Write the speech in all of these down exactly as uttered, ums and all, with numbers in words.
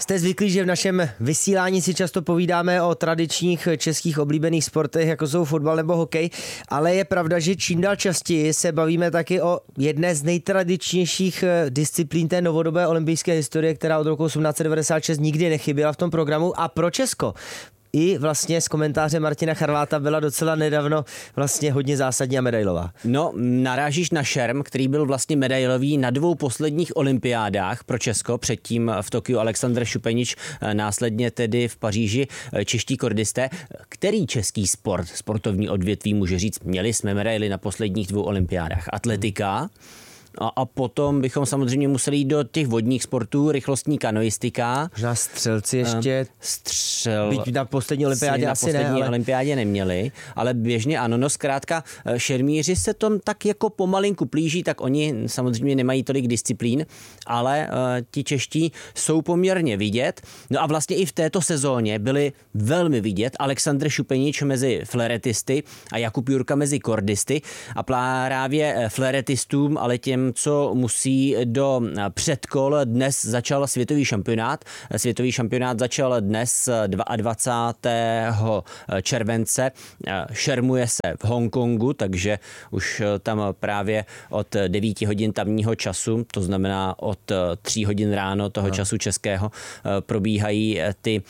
Jste zvyklí, že v našem vysílání si často povídáme o tradičních českých oblíbených sportech, jako jsou fotbal nebo hokej, ale je pravda, že čím dál častěji se bavíme taky o jedné z nejtradičnějších disciplín té novodobé olympijské historie, která od roku osmnáct set devadesát šest nikdy nechyběla v tom programu. A pro Česko i vlastně z komentáře Martina Charváta byla docela nedávno vlastně hodně zásadní a medailová. No, narážíš na šerm, který byl vlastně medailový na dvou posledních olympiádách pro Česko, předtím v Tokiu Alexandr Šupenič, následně tedy v Paříži čeští kordisté. Který český sport, sportovní odvětví může říct, měli jsme medaily na posledních dvou olympiádách? Atletika, A, a potom bychom samozřejmě museli jít do těch vodních sportů, rychlostní kanoistika. Možná střelci ještě. Střel... Byť na poslední olympiádě na asi poslední ne, ale... olympiádě neměli, ale běžně ano, no zkrátka šermíři se tom tak jako pomalinku plíží, tak oni samozřejmě nemají tolik disciplín, ale uh, ti čeští jsou poměrně vidět. No a vlastně i v této sezóně byli velmi vidět Alexandr Šupenič mezi fleretisty a Jakub Jurka mezi kordisty a právě fleretistům, ale těm, co musí do předkol, dnes začal světový šampionát. Světový šampionát začal dnes dvacátého druhého července. Šermuje se v Hongkongu, takže už tam právě od devíti hodin tamního času, to znamená od tří hodin ráno toho času českého, probíhají ty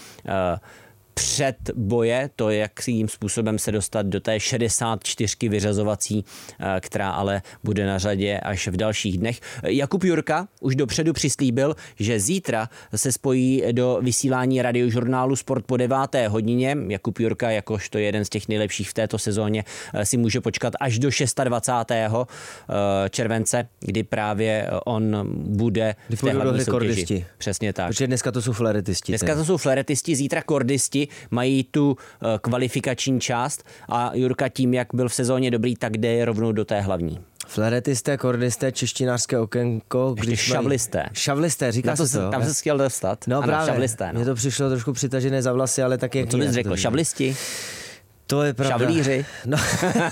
předboje, to jakým způsobem se dostat do té šedesát čtyřky vyřazovací, která ale bude na řadě až v dalších dnech. Jakub Jurka už dopředu přislíbil, že zítra se spojí do vysílání radiožurnálu Sport po deváté hodině. Jakub Jurka, jakožto jeden z těch nejlepších v této sezóně, si může počkat až do dvacátého šestého července, kdy právě on bude kdy v té hlavní soutěži. Kordisti. Přesně tak. Protože dneska to jsou fleretisti. Dneska to jsou fleretisti, zítra kordisti mají tu kvalifikační část a Jurka tím, jak byl v sezóně dobrý, tak jde rovnou do té hlavní. Fleretisté, kordisté, češtinářské okénko. Když šavlisté. Mají... Šavlisté, říká to, se to. Tam se chtěl dostat. No ano, právě, šavlisté. No. Mně to přišlo trošku přitažené za vlasy, ale tak jak... No, co bys řekl, šavlisti? To je pravda. Šavlíři. No.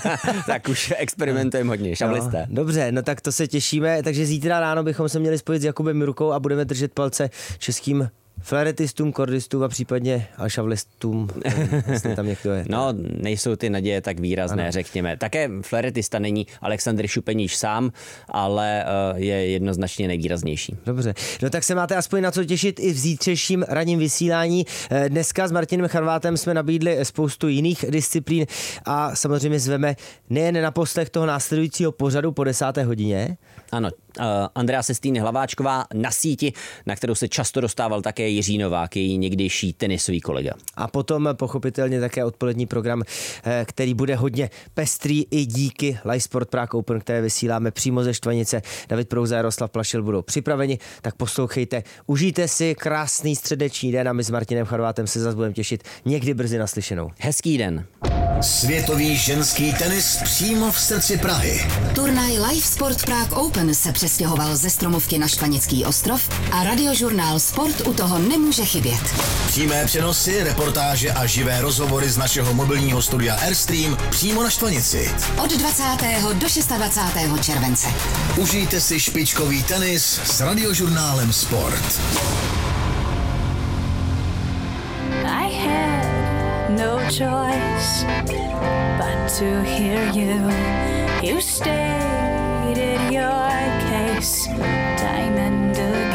Tak už experimentujeme hodně. Šavlisté. No, dobře, no tak to se těšíme. Takže zítra ráno bychom se měli spojit s Jakubem Jurkou a budeme držet palce českým fleretistům, kordistům a případně a šavlistům, jestli tam někdo je. No, nejsou ty naděje tak výrazné, ano. Řekněme. Také fleretista není Alexandr Šupenič sám, ale uh, je jednoznačně nejvýraznější. Dobře, no tak se máte aspoň na co těšit i v zítřejším ranním vysílání. Dneska s Martinem Charvátem jsme nabídli spoustu jiných disciplín a samozřejmě zveme nejen na poslech toho následujícího pořadu po desáté hodině. Ano, uh, Andrea Sestýny Hlaváčková na síti, na kterou se často dostával také Jiří Novák, její někdejší tenisový kolega. A potom pochopitelně také odpolední program, který bude hodně pestrý i díky Live Sport Prague Open, které vysíláme přímo ze Štvanice. David Prouza a Jaroslav Plašil budou připraveni, tak poslouchejte. Užijte si krásný středeční den a my s Martinem Charvátem se zase budeme těšit někdy brzy naslyšenou. Hezký den. Světový ženský tenis přímo v srdci Prahy. Turnaj Live Sport Prague Open se přestěhoval ze Stromovky na Štvanický ostrov a radiožurnál Sport u toho nemůže chybět. Přímé přenosy, reportáže a živé rozhovory z našeho mobilního studia Airstream přímo na Štvanici. Od dvacátého do dvacátého šestého července. Užijte si špičkový tenis s radiožurnálem Sport. I had no choice but to hear you. You stated your case time and again.